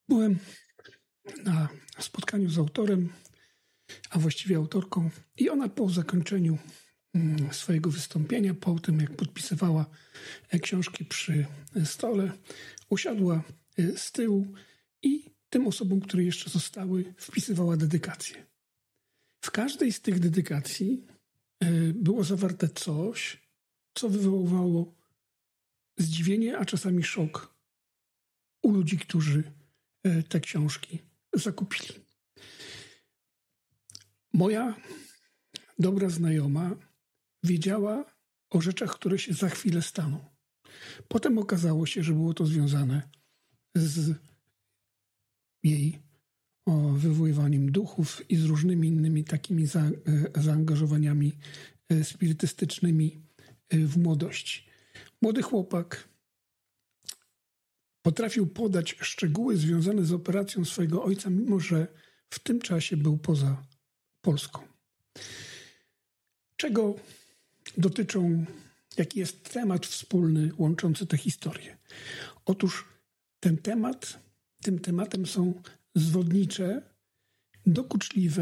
Byłem na spotkaniu z autorem, a właściwie autorką, i ona po zakończeniu swojego wystąpienia, po tym jak podpisywała książki przy stole, usiadła z tyłu i tym osobom, które jeszcze zostały, wpisywała dedykację. W każdej z tych dedykacji było zawarte coś, co wywoływało zdziwienie, a czasami szok u ludzi, którzy te książki zakupili. Moja dobra znajoma wiedziała o rzeczach, które się za chwilę staną. Potem okazało się, że było to związane z jej wywoływaniem duchów i z różnymi innymi takimi zaangażowaniami spirytystycznymi w młodości. Młody chłopak potrafił podać szczegóły związane z operacją swojego ojca, mimo że w tym czasie był poza Polską. Czego dotyczą, jaki jest temat wspólny łączący te historie? Otóż tym tematem są zwodnicze, dokuczliwe